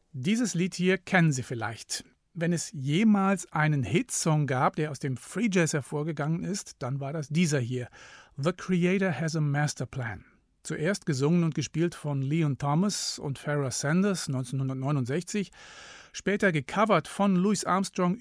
Dieses Lied hier kennen Sie vielleicht. Wenn es jemals einen Hitsong gab, der aus dem Free Jazz hervorgegangen ist, dann war das dieser hier. The Creator Has a Master Plan. Zuerst gesungen und gespielt von Leon Thomas und Pharoah Sanders 1969, später gecovert von Louis Armstrong